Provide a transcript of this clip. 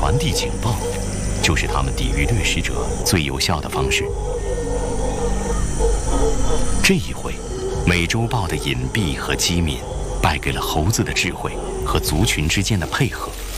传递警报，就是他们抵御掠食者最有效的方式。这一回，美洲豹的隐蔽和机敏，败给了猴子的智慧和族群之间的配合。